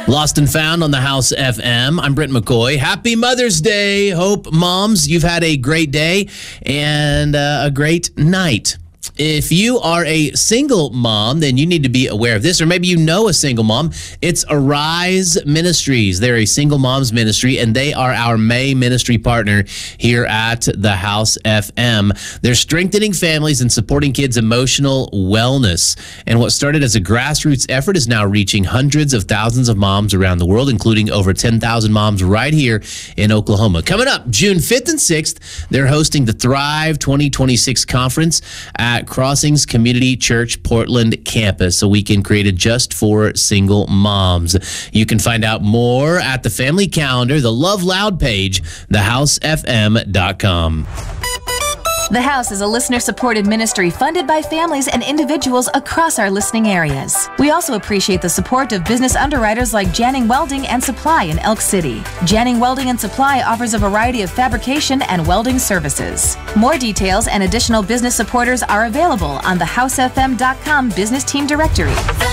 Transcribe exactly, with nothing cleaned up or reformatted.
Lost and Found on the House F M. I'm Brent McCoy. Happy Mother's Day. Hope, moms, you've had a great day and uh, a great night. If you are a single mom, then you need to be aware of this, or maybe you know a single mom. It's Arise Ministries. They're a single moms ministry, and they are our May ministry partner here at the House F M. They're strengthening families and supporting kids' emotional wellness. And what started as a grassroots effort is now reaching hundreds of thousands of moms around the world, including over ten thousand moms right here in Oklahoma. Coming up June fifth and sixth, they're hosting the Thrive twenty twenty-six conference at Crossings Community Church Portland campus, a weekend created just for single moms. You can find out more at the family calendar, the Love Loud page, the house f m dot com. The House is a listener-supported ministry funded by families and individuals across our listening areas. We also appreciate the support of business underwriters like Janning Welding and Supply in Elk City. Janning Welding and Supply offers a variety of fabrication and welding services. More details and additional business supporters are available on the house f m dot com business team directory.